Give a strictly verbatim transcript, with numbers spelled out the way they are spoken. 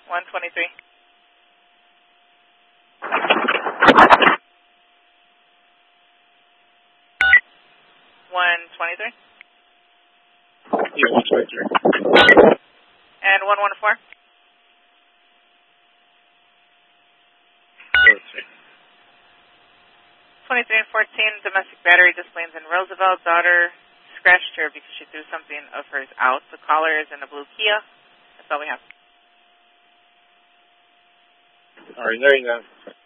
one twenty-three. one twenty-three. Yeah, one twenty-three. And one one four. twenty-three and fourteen, domestic battery displays in Roosevelt. Daughter scratched her because she threw something of hers out. The caller is in a blue Kia. That's all we have. All right, there you go.